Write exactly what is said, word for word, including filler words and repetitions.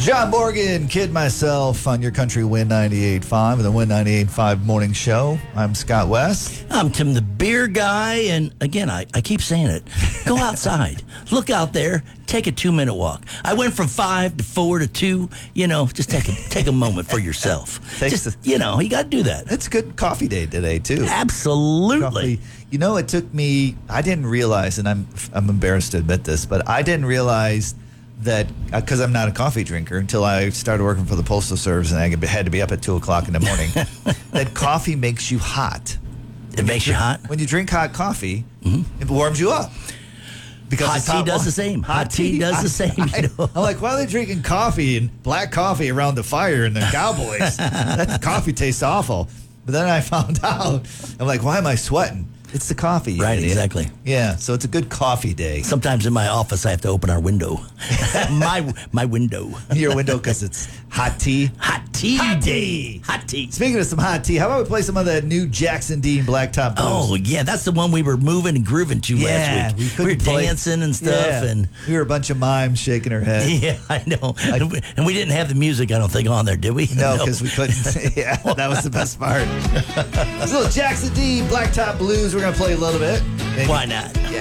John Morgan, Kid Myself on your country Win ninety-eight point five and the Win ninety-eight point five Morning Show. I'm Scott West. I'm Tim the Beer Guy, and again, I, I keep saying it. Go outside. Look out there. Take a two-minute walk. I went from five to four to two. You know, just take a, take a moment for yourself. Takes just, you know, you got to do that. It's good coffee day today, too. Absolutely. Coffee. You know, it took me, I didn't realize, and I'm, I'm embarrassed to admit this, but I didn't realize that, because I'm not a coffee drinker, until I started working for the Postal Service and I had to be up at two o'clock in the morning, that coffee makes you hot. It makes you hot? When you drink hot coffee, mm-hmm. it warms you up. Because hot it's tea hot does wa- the same. Hot, Hot tea, tea does I, the same. I, You know? I'm like, why are they drinking coffee and black coffee around the fire and the Cowboys? That coffee tastes awful. But then I found out, I'm like, why am I sweating? It's the coffee. Right, idiot. exactly. Yeah, so it's a good coffee day. Sometimes in my office, I have to open our window. my my window. Your window because it's hot tea. Hot tea Hot day. tea. Hot tea. Speaking of some hot tea, how about we play some of that new Jackson Dean Blacktop Blues? Oh, yeah, that's the one we were moving and grooving to yeah, last week. we, We, couldn't were play- dancing and stuff. Yeah, and we were a bunch of mimes shaking our head. Yeah, I know. and, we, and we didn't have the music, I don't think, on there, did we? No, because we couldn't. Yeah, that was the best part. It's a little Jackson Dean Blacktop Blues. We're going to play a little bit. And Why not?